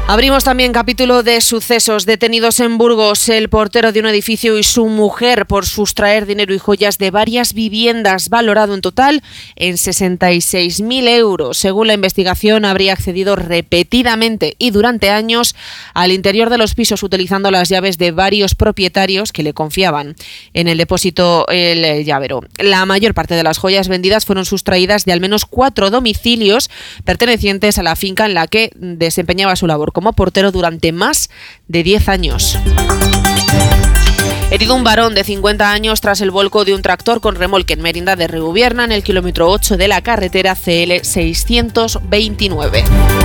Abrimos también capítulo de sucesos. Detenidos en Burgos el portero de un edificio y su mujer por sustraer dinero y joyas de varias viviendas, valorado en total en 66.000 euros. Según la investigación, habría accedido repetidamente y durante años al interior de los pisos utilizando las llaves de varios propietarios que le confiaban en el depósito el llavero. La mayor parte de las joyas vendidas fueron sustraídas de al menos 4 domicilios pertenecientes a la finca en la que desempeñaba su labor como portero durante más de 10 años. Herido un varón de 50 años tras el volco de un tractor con remolque en Merinda de Reubierna, en el kilómetro 8 de la carretera CL 629.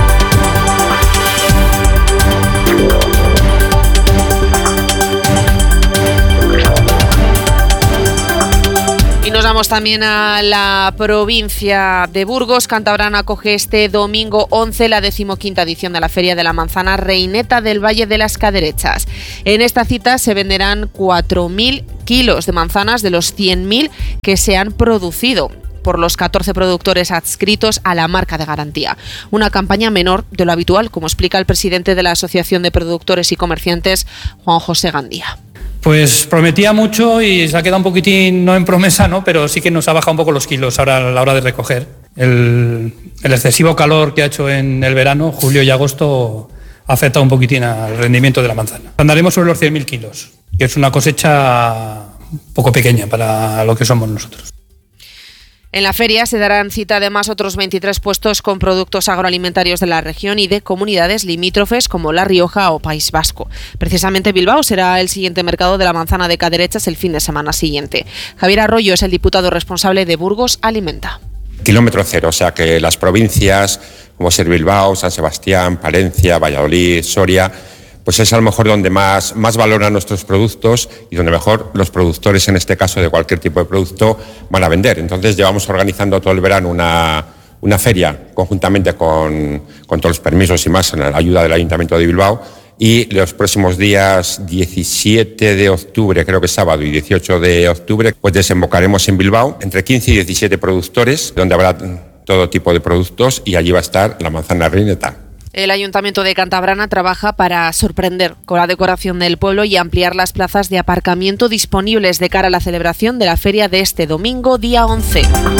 Y nos vamos también a la provincia de Burgos. Cantabrana acoge este domingo 11 la 15ª edición de la Feria de la Manzana Reineta del Valle de las Caderechas. En esta cita se venderán 4.000 kilos de manzanas de los 100.000 que se han producido por los 14 productores adscritos a la marca de garantía. Una campaña menor de lo habitual, como explica el presidente de la Asociación de Productores y Comerciantes, Juan José Gandía. Pues prometía mucho y se ha quedado un poquitín, no en promesa, ¿no? Pero sí que nos ha bajado un poco los kilos ahora a la hora de recoger. El excesivo calor que ha hecho en el verano, julio y agosto, ha afectado un poquitín al rendimiento de la manzana. Andaremos sobre los 100.000 kilos, que es una cosecha un poco pequeña para lo que somos nosotros. En la feria se darán cita además otros 23 puestos con productos agroalimentarios de la región y de comunidades limítrofes como La Rioja o País Vasco. Precisamente Bilbao será el siguiente mercado de la manzana de Caderechas el fin de semana siguiente. Javier Arroyo es el diputado responsable de Burgos Alimenta. Kilómetro cero, o sea que las provincias como ser Bilbao, San Sebastián, Palencia, Valladolid, Soria, pues es a lo mejor donde más valoran nuestros productos y donde mejor los productores, en este caso de cualquier tipo de producto, van a vender. Entonces llevamos organizando todo el verano una feria conjuntamente con todos los permisos y más en la ayuda del Ayuntamiento de Bilbao, y los próximos días 17 de octubre, creo que es sábado, y 18 de octubre, pues desembocaremos en Bilbao entre 15 y 17 productores, donde habrá todo tipo de productos y allí va a estar la manzana reineta. El Ayuntamiento de Cantabrana trabaja para sorprender con la decoración del pueblo y ampliar las plazas de aparcamiento disponibles de cara a la celebración de la feria de este domingo, día 11.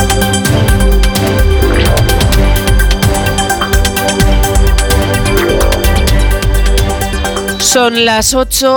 Son las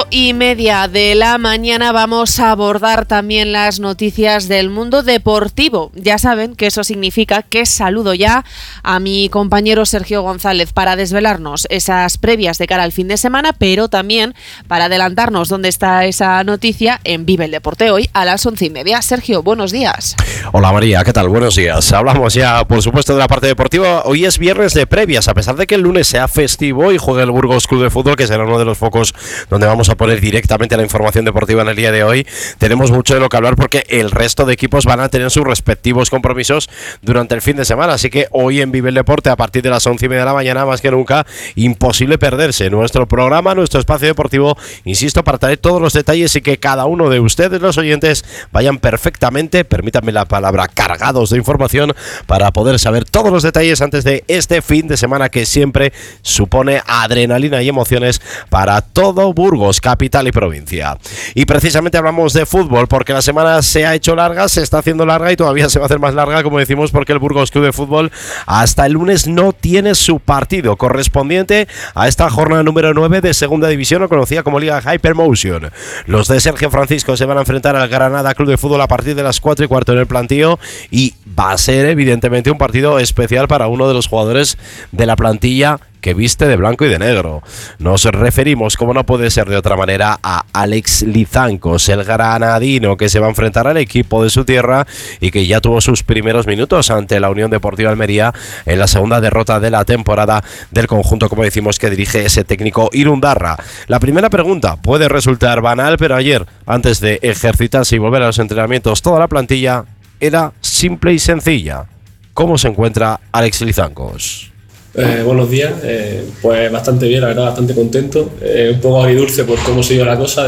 8:30 de la mañana. Vamos a abordar también las noticias del mundo deportivo. Ya saben que eso significa que saludo ya a mi compañero Sergio González para desvelarnos esas previas de cara al fin de semana, pero también para adelantarnos dónde está esa noticia en Vive el Deporte hoy a las 11:30. Sergio, buenos días. Hola María, ¿qué tal? Buenos días. Hablamos ya, por supuesto, de la parte deportiva. Hoy es viernes de previas, a pesar de que el lunes sea festivo y juegue el Burgos Club de Fútbol, que será uno de los focos donde vamos a poner directamente la información deportiva en el día de hoy. Tenemos mucho de lo que hablar porque el resto de equipos van a tener sus respectivos compromisos durante el fin de semana, así que hoy en Vive el Deporte a partir de las 11:30 de la mañana, más que nunca, imposible perderse nuestro programa, nuestro espacio deportivo, insisto, para traer todos los detalles y que cada uno de ustedes, los oyentes, vayan perfectamente, permítanme la palabra, cargados de información para poder saber todos los detalles antes de este fin de semana que siempre supone adrenalina y emociones para todo Burgos, capital y provincia. Y precisamente hablamos de fútbol porque la semana se ha hecho larga, se está haciendo larga y todavía se va a hacer más larga, como decimos, porque el Burgos Club de Fútbol hasta el lunes no tiene su partido correspondiente a esta jornada número 9 de Segunda División, o conocida como Liga Hypermotion. Los de Sergio Francisco se van a enfrentar al Granada Club de Fútbol a partir de las 4:15 en el plantío y va a ser evidentemente un partido especial para uno de los jugadores de la plantilla que viste de blanco y de negro. Nos referimos, como no puede ser de otra manera, a Alex Lizancos, el granadino que se va a enfrentar al equipo de su tierra y que ya tuvo sus primeros minutos ante la Unión Deportiva Almería en la segunda derrota de la temporada del conjunto, como decimos, que dirige ese técnico Irundarra. La primera pregunta puede resultar banal, pero ayer, antes de ejercitarse y volver a los entrenamientos, toda la plantilla era simple y sencilla. ¿Cómo se encuentra Alex Lizancos? Buenos días, pues bastante bien, la verdad, bastante contento, un poco agridulce por cómo se dio la cosa,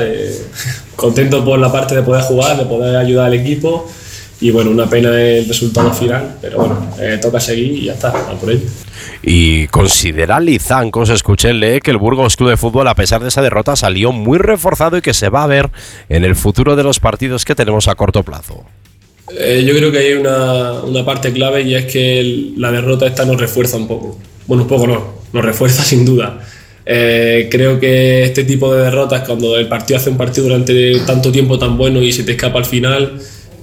contento por la parte de poder jugar, de poder ayudar al equipo y bueno, una pena el resultado final, pero bueno, toca seguir y ya está, a por ello. Y considera Lizancos, escúchenle, que el Burgos Club de Fútbol, a pesar de esa derrota, salió muy reforzado y que se va a ver en el futuro de los partidos que tenemos a corto plazo. Yo creo que hay una parte clave, y es que la derrota esta nos refuerza un poco. Bueno, un poco no, nos refuerza sin duda. Creo que este tipo de derrotas, cuando el partido hace un partido durante tanto tiempo tan bueno y se te escapa al final,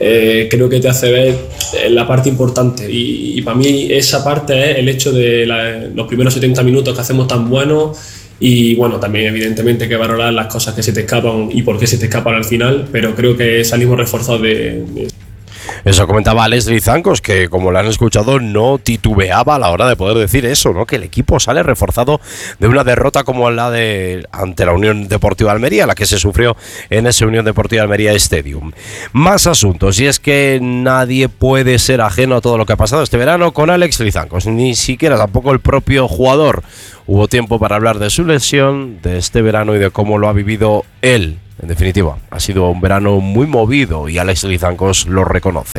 creo que te hace ver la parte importante, y para mí esa parte es el hecho de los primeros 70 minutos que hacemos tan buenos, y bueno, también evidentemente hay que valorar las cosas que se te escapan y por qué se te escapan al final, pero creo que salimos reforzados de Eso comentaba Alex Lizancos, que como lo han escuchado no titubeaba a la hora de poder decir eso, ¿no? Que el equipo sale reforzado de una derrota como la de ante la Unión Deportiva Almería, la que se sufrió en ese Unión Deportiva Almería Stadium. Más asuntos, y es que nadie puede ser ajeno a todo lo que ha pasado este verano con Alex Lizancos, ni siquiera tampoco el propio jugador. Hubo tiempo para hablar de su lesión, de este verano y de cómo lo ha vivido él. En definitiva, ha sido un verano muy movido y Alex Lizancos lo reconoce.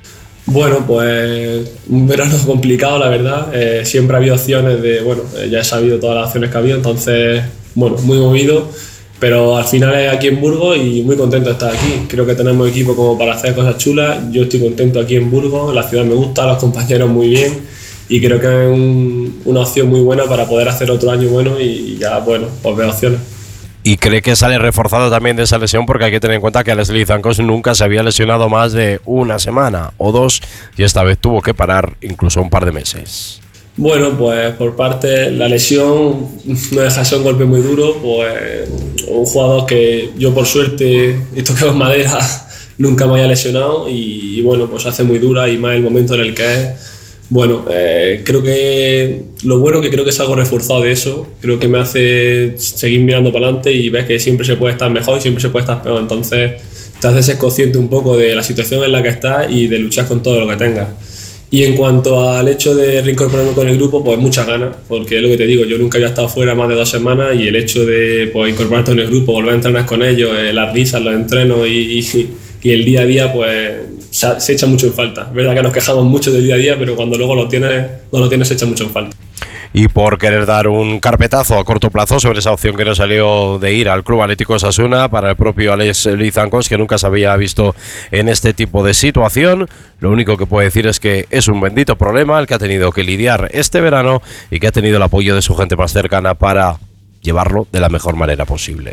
Bueno, pues un verano complicado, la verdad. Siempre ha habido opciones ya he sabido todas las opciones que ha habido, entonces, bueno, muy movido, pero al final es aquí en Burgos y muy contento de estar aquí. Creo que tenemos equipo como para hacer cosas chulas. Yo estoy contento aquí en Burgos, la ciudad me gusta, los compañeros muy bien, y creo que es una opción muy buena para poder hacer otro año bueno y ya, bueno, pues ver opciones. Y cree que sale reforzado también de esa lesión, porque hay que tener en cuenta que Alex Lizancos nunca se había lesionado más de una semana o dos, y esta vez tuvo que parar incluso un par de meses. Bueno, pues por parte la lesión no deja de ser un golpe muy duro, pues un jugador que yo por suerte, y toquemos madera, nunca me haya lesionado, y bueno, pues hace muy dura, y más el momento en el que es. Bueno, creo que lo bueno que creo que salgo reforzado de eso, creo que me hace seguir mirando para adelante y ves que siempre se puede estar mejor y siempre se puede estar peor, entonces te hace ser consciente un poco de la situación en la que estás y de luchar con todo lo que tengas. Y en cuanto al hecho de reincorporarme con el grupo, pues muchas ganas, porque es lo que te digo, yo nunca había estado fuera más de 2 semanas, y el hecho de pues, incorporarte en el grupo, volver a entrenar con ellos, las risas, los entrenos y el día a día, pues se echa mucho en falta. Es verdad que nos quejamos mucho del día a día, pero cuando luego no lo tienes se echa mucho en falta. Y por querer dar un carpetazo a corto plazo sobre esa opción que nos salió de ir al Club Atlético Osasuna para el propio Alex Lizancos, que nunca se había visto en este tipo de situación, lo único que puedo decir es que es un bendito problema el que ha tenido que lidiar este verano y que ha tenido el apoyo de su gente más cercana para llevarlo de la mejor manera posible.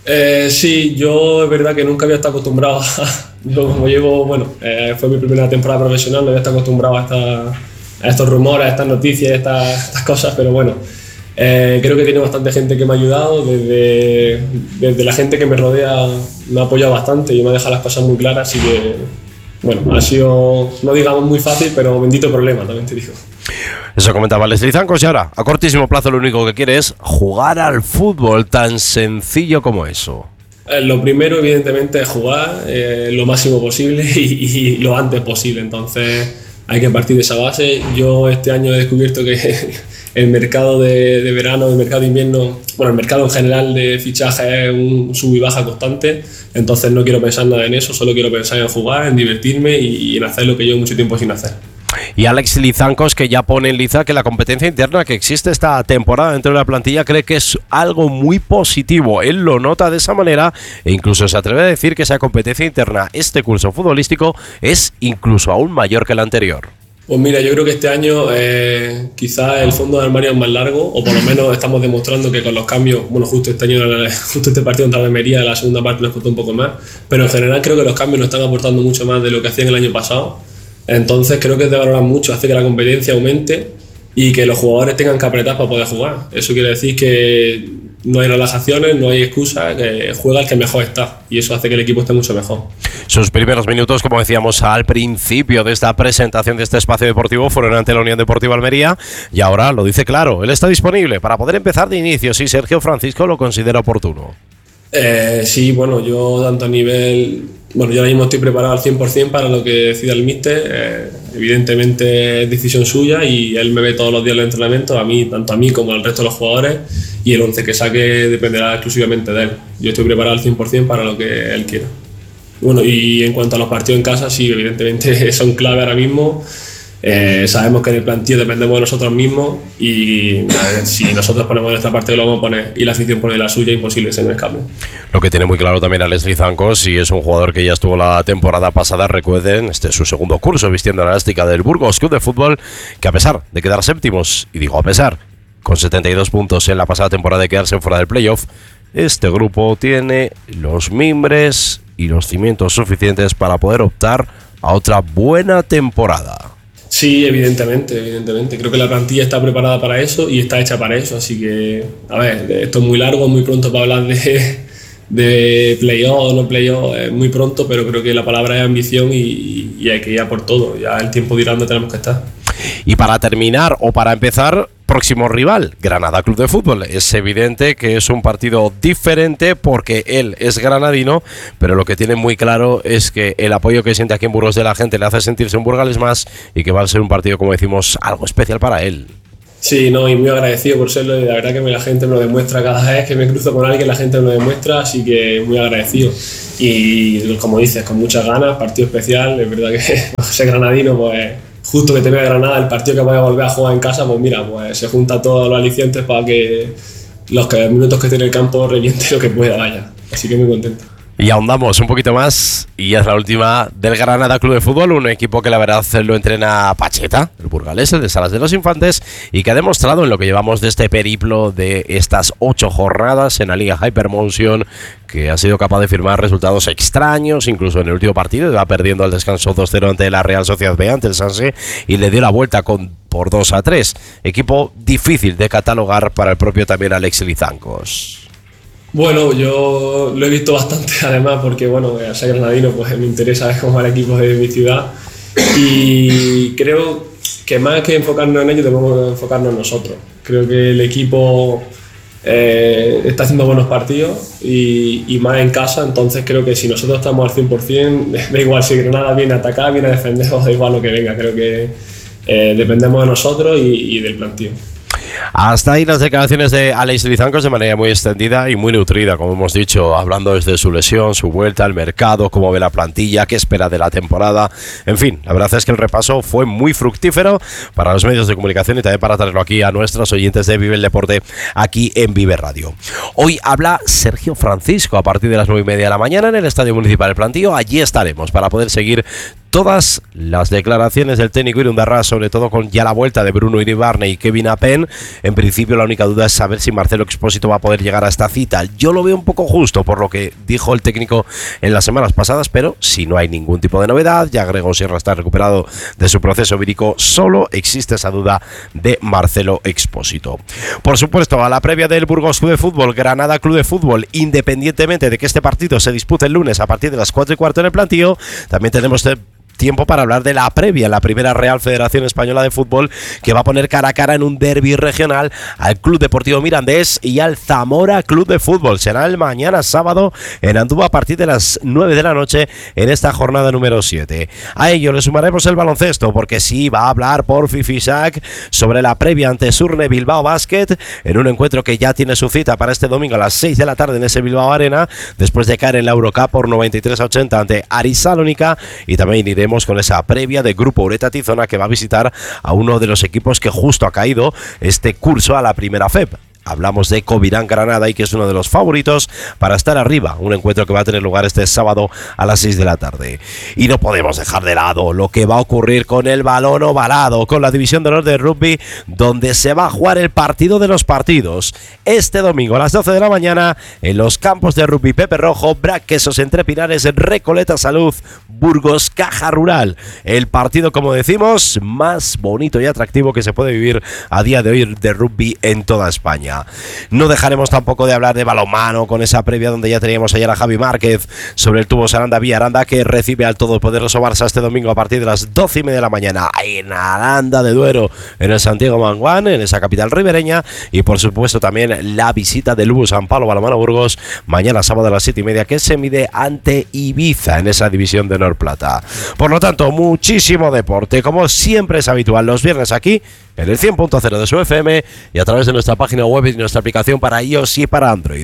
Sí, yo es verdad que nunca había estado acostumbrado yo como llevo, fue mi primera temporada profesional, no había estado acostumbrado a estos rumores, a estas noticias, a estas cosas, pero bueno, creo que tiene bastante gente que me ha ayudado, desde la gente que me rodea me ha apoyado bastante y me ha dejado las cosas muy claras, así que bueno, ha sido, no digamos muy fácil, pero bendito problema, también te digo. Eso comentaba Alex Lizancos, y ahora, a cortísimo plazo, lo único que quiere es jugar al fútbol, tan sencillo como eso. Lo primero, evidentemente, es jugar lo máximo posible y lo antes posible, entonces hay que partir de esa base. Yo este año he descubierto que el mercado de verano, el mercado de invierno, el mercado en general de fichaje es un sub y baja constante, entonces no quiero pensar nada en eso, solo quiero pensar en jugar, en divertirme y en hacer lo que llevo mucho tiempo sin hacer. Y Alex Lizancos, que ya pone en liza que la competencia interna que existe esta temporada dentro de la plantilla, cree que es algo muy positivo. Él lo nota de esa manera e incluso se atreve a decir que esa competencia interna, este curso futbolístico, es incluso aún mayor que el anterior. Pues mira, yo creo que este año quizás el fondo de armario es más largo, o por lo menos estamos demostrando que con los cambios, justo este año, justo este partido contra la Almería, la segunda parte nos costó un poco más, pero en general creo que los cambios nos están aportando mucho más de lo que hacían el año pasado. Entonces creo que es de valorar mucho, hace que la competencia aumente y que los jugadores tengan que apretar para poder jugar. Eso quiere decir que no hay relajaciones, no hay excusas, que juega el que mejor está, y eso hace que el equipo esté mucho mejor. Sus primeros minutos, como decíamos al principio de esta presentación de este espacio deportivo, fueron ante la Unión Deportiva Almería, y ahora lo dice claro, él está disponible para poder empezar de inicio si Sergio Francisco lo considera oportuno. Sí, yo tanto a nivel... yo ahora mismo estoy preparado al 100% para lo que decida el míster. Evidentemente es decisión suya y él me ve todos los días en los entrenamientos, tanto a mí como al resto de los jugadores, y el 11 que saque dependerá exclusivamente de él. Yo estoy preparado al 100% para lo que él quiera. Y en cuanto a los partidos en casa, sí, evidentemente son clave ahora mismo. Sabemos que en el plantillo dependemos de nosotros mismos y si nosotros ponemos nuestra parte, lo vamos a poner, y la afición pone la suya, imposible que se nos escape. Lo que tiene muy claro también Alexis Zancos, y es un jugador que ya estuvo la temporada pasada, recuerden, este es su segundo curso vistiendo la elástica del Burgos Club de Fútbol, que a pesar de quedar séptimos, y digo a pesar, con 72 puntos en la pasada temporada de quedarse fuera del playoff, este grupo tiene los mimbres y los cimientos suficientes para poder optar a otra buena temporada. Sí, evidentemente. Creo que la plantilla está preparada para eso y está hecha para eso. Así que, a ver, esto es muy largo, muy pronto para hablar de playoff o no playoff, es muy pronto, pero creo que la palabra es ambición y hay que ir a por todo. Ya el tiempo dirá dónde tenemos que estar. Y para terminar o para empezar, próximo rival, Granada Club de Fútbol. Es evidente que es un partido diferente porque él es granadino, pero lo que tiene muy claro es que el apoyo que siente aquí en Burgos de la gente le hace sentirse un burgalés más y que va a ser un partido, como decimos, algo especial para él. Sí, no, y muy agradecido por serlo, y la verdad que la gente me lo demuestra cada vez que me cruzo con alguien, la gente me lo demuestra, así que muy agradecido. Y como dices, con muchas ganas, partido especial, es verdad que ser granadino, pues justo que te vea Granada, el partido que voy a volver a jugar en casa, pues mira, pues se junta todos los alicientes para que los minutos que esté en el campo reviente lo que pueda, vaya. Así que muy contento. Y ahondamos un poquito más, y es la última del Granada Club de Fútbol, un equipo que la verdad lo entrena Pacheta, el burgalés, el de Salas de los Infantes, y que ha demostrado en lo que llevamos de este periplo de estas 8 jornadas en la Liga Hypermotion, que ha sido capaz de firmar resultados extraños, incluso en el último partido, va perdiendo al descanso 2-0 ante la Real Sociedad B, ante el Sanse, y le dio la vuelta por 2-3. Equipo difícil de catalogar para el propio también Alexis Zancos. Bueno, yo lo he visto bastante, además, porque bueno, al ser granadino pues me interesa ver cómo va el equipo de mi ciudad, y creo que más que enfocarnos en ello debemos enfocarnos en nosotros. Creo que el equipo está haciendo buenos partidos y más en casa, entonces creo que si nosotros estamos al 100%, da igual si Granada viene a atacar, viene a defender, da igual lo que venga, creo que dependemos de nosotros y del plantío. Hasta ahí las declaraciones de Alexis Zancos de manera muy extendida y muy nutrida, como hemos dicho, hablando desde su lesión, su vuelta al mercado, cómo ve la plantilla, qué espera de la temporada. En fin, la verdad es que el repaso fue muy fructífero para los medios de comunicación y también para traerlo aquí a nuestros oyentes de Vive el Deporte aquí en Vive Radio. Hoy habla Sergio Francisco a partir de las 9:30 de la mañana en el Estadio Municipal del Plantío. Allí estaremos para poder seguir todas las declaraciones del técnico Irundarra, sobre todo con ya la vuelta de Bruno Iribarne y Kevin Apen. En principio la única duda es saber si Marcelo Expósito va a poder llegar a esta cita. Yo lo veo un poco justo por lo que dijo el técnico en las semanas pasadas, pero si no hay ningún tipo de novedad, ya Grego Sierra está recuperado de su proceso vírico, solo existe esa duda de Marcelo Expósito. Por supuesto, a la previa del Burgos Club de Fútbol, Granada Club de Fútbol, independientemente de que este partido se dispute el lunes a partir de las 4:15 en el Plantío, también tenemos tiempo para hablar de la previa, la primera Real Federación Española de Fútbol, que va a poner cara a cara en un derbi regional al Club Deportivo Mirandés y al Zamora Club de Fútbol. Será el mañana sábado en Andúba a partir de las 9 de la noche en esta jornada número 7. A ello le sumaremos el baloncesto, porque sí va a hablar por Fifisac sobre la previa ante Surne Bilbao Basket, en un encuentro que ya tiene su cita para este domingo a las 6 de la tarde en ese Bilbao Arena, después de caer en la Eurocup por 93-80 ante Aris Salónica, y también iremos con esa previa de Grupo Ureta Tizona, que va a visitar a uno de los equipos que justo ha caído este curso a la primera FEP. Hablamos de Covirán Granada y que es uno de los favoritos para estar arriba, un encuentro que va a tener lugar este sábado a las 6 de la tarde. Y no podemos dejar de lado lo que va a ocurrir con el balón ovalado, con la División de Honor de Rugby, donde se va a jugar el partido de los partidos. Este domingo a las 12 de la mañana en los campos de rugby Pepe Rojo, Braquesos Entre Pinares, Recoleta Salud, Burgos Caja Rural. El partido, como decimos, más bonito y atractivo que se puede vivir a día de hoy de rugby en toda España. No dejaremos tampoco de hablar de balonmano con esa previa donde ya teníamos ayer a Javi Márquez sobre el Tubos Aranda Villaranda, que recibe al todopoderoso Barça este domingo a partir de las 12:30 de la mañana en Aranda de Duero, en el Santiago Manguán, en esa capital ribereña. Y por supuesto también la visita del Lugo San Pablo Balonmano Burgos mañana sábado a las 7:30, que se mide ante Ibiza en esa División de Honor Plata. Por lo tanto, muchísimo deporte, como siempre es habitual los viernes aquí en el 100.0 de su FM y a través de nuestra página web y nuestra aplicación para iOS y para Android.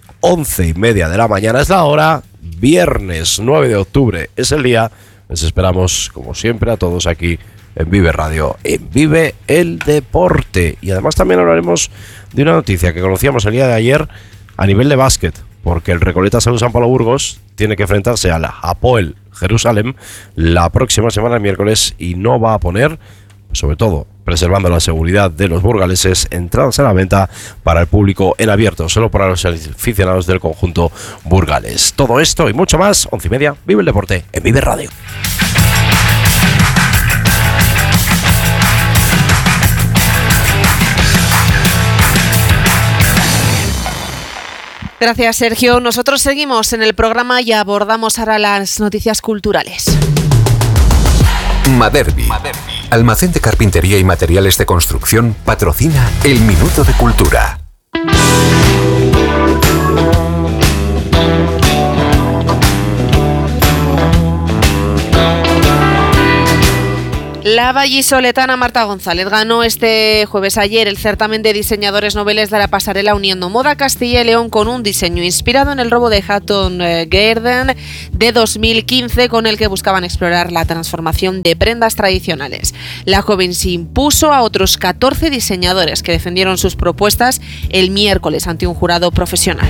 11:30 de la mañana es la hora, viernes 9 de octubre es el día. Les esperamos, como siempre, a todos aquí en Vive Radio, en Vive el Deporte. Y además también hablaremos de una noticia que conocíamos el día de ayer a nivel de básquet, porque el Recoleta Salud San Pablo Burgos tiene que enfrentarse a la Hapoel Jerusalén la próxima semana, el miércoles, y no va a poner, sobre todo preservando la seguridad de los burgaleses, entradas a la venta para el público en abierto, solo para los aficionados del conjunto burgales. Todo esto y mucho más, 11:30, Vive el Deporte en Vive Radio. Gracias, Sergio. Nosotros seguimos en el programa y abordamos ahora las noticias culturales. Maderbi, almacén de carpintería y materiales de construcción, patrocina el Minuto de Cultura. La vallisoletana Marta González ganó este jueves ayer el certamen de diseñadores noveles de la pasarela uniendo moda Castilla y León con un diseño inspirado en el robo de Hatton Garden de 2015, con el que buscaban explorar la transformación de prendas tradicionales. La joven se impuso a otros 14 diseñadores que defendieron sus propuestas el miércoles ante un jurado profesional.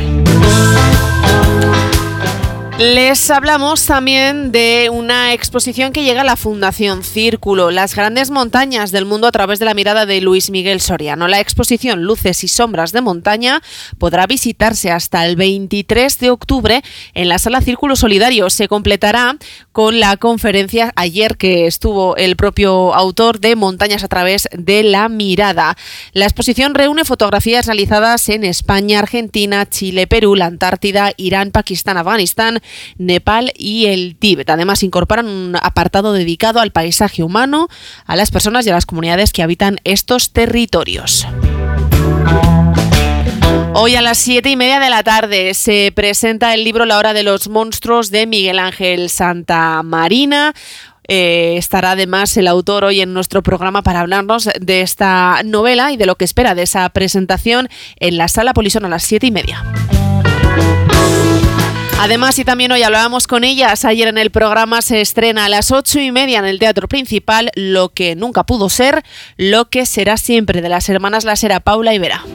Les hablamos también de una exposición que llega a la Fundación Círculo, las grandes montañas del mundo a través de la mirada de Luis Miguel Soriano. La exposición Luces y Sombras de Montaña podrá visitarse hasta el 23 de octubre en la Sala Círculo Solidario. Se completará con la conferencia ayer que estuvo el propio autor de Montañas a través de la mirada. La exposición reúne fotografías realizadas en España, Argentina, Chile, Perú, la Antártida, Irán, Pakistán, Afganistán, Nepal y el Tíbet. Además, incorporan un apartado dedicado al paisaje humano, a las personas y a las comunidades que habitan estos territorios. Hoy a las 7:30 de la tarde se presenta el libro La Hora de los Monstruos de Miguel Ángel Santamarina. Estará además el autor hoy en nuestro programa para hablarnos de esta novela y de lo que espera de esa presentación en la Sala Polisón a las 7:30. Además, y también hoy hablábamos con ellas, ayer en el programa se estrena a las 8:30 en el Teatro Principal Lo que nunca pudo ser, lo que será siempre, de las hermanas Lasera, Paula y Vera.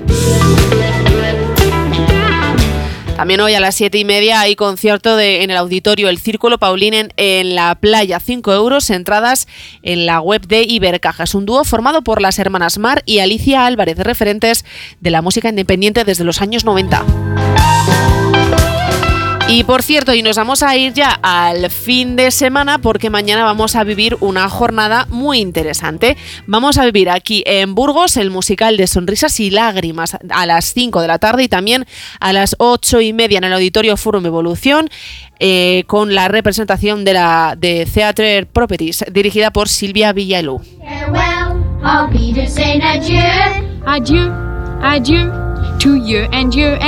También hoy a las 7:30 hay concierto en el auditorio El Círculo Paulinen en la playa, 5 euros, entradas en la web de Ibercaja. Es un dúo formado por las hermanas Mar y Alicia Álvarez, referentes de la música independiente desde los años 90. Y por cierto, y nos vamos a ir ya al fin de semana porque mañana vamos a vivir una jornada muy interesante. Vamos a vivir aquí en Burgos el musical de Sonrisas y Lágrimas a las 5 de la tarde y también a las 8:30 en el Auditorio Forum Evolución con la representación de Theatre Properties dirigida por Silvia Villalú. Farewell, I'll be to say adieu. Adieu, adieu, to you and you.